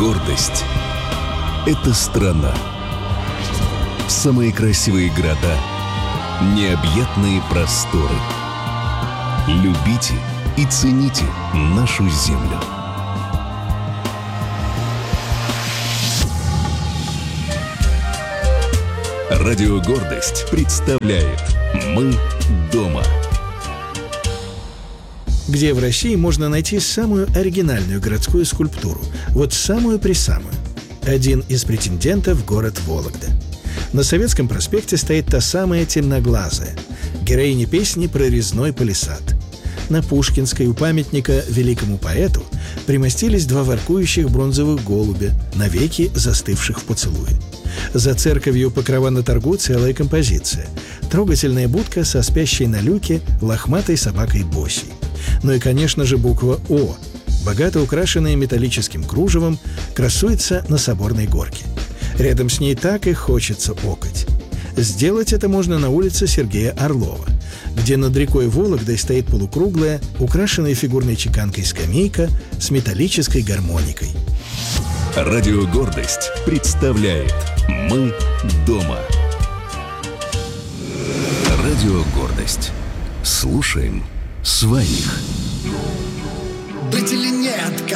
Гордость — это страна. Самые красивые города, необъятные просторы. Любите и цените нашу землю. Радио «Гордость» представляет «Мы дома». Где в России можно найти самую оригинальную городскую скульптуру? Вот самую-пресамую. Один из претендентов — город Вологда. На Советском проспекте стоит та самая темноглазая, героиня песни «Прорезной палисад». На Пушкинской у памятника великому поэту примостились два воркующих бронзовых голубя, навеки застывших в поцелуе. За церковью Покрова на торгу целая композиция. Трогательная будка со спящей на люке лохматой собакой Босей. Ну и, конечно же, буква «О», богато украшенная металлическим кружевом, красуется на Соборной горке. Рядом с ней так и хочется окать. Сделать это можно на улице Сергея Орлова, где над рекой Вологдой стоит полукруглая, украшенная фигурной чеканкой скамейка с металлической гармоникой. Радио «Гордость» представляет «Мы дома». Радио «Гордость». Слушаем своих. Быть или нет?